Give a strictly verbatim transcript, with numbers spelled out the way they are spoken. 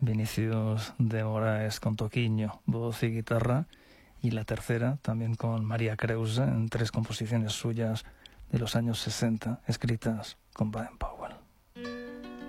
Vinicius de Moraes con Toquiño, voz y guitarra, y la tercera también con María Creuse en tres composiciones suyas de los años sesenta, escritas con Baden Powell.